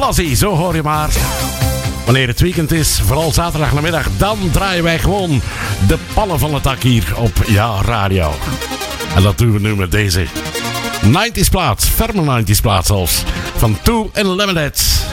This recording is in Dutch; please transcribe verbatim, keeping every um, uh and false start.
Fuzzy, zo hoor je maar. Wanneer het weekend is, vooral zaterdagnamiddag, dan draaien wij gewoon de pallen van het dak hier op Ja Radio. En dat doen we nu met deze negentig's plaat, ferme negentig's plaat zelfs, van Two Unlimited.